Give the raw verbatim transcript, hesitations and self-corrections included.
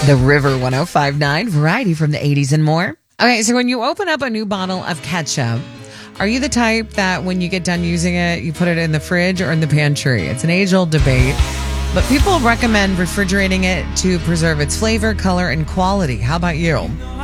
The River one oh five point nine, variety from the eighties and more. Okay, so when you open up a new bottle of ketchup, are you the type that when you get done using it, you put it in the fridge or in the pantry? It's an age-old debate, but people recommend refrigerating it to preserve its flavor, color, and quality. How about you?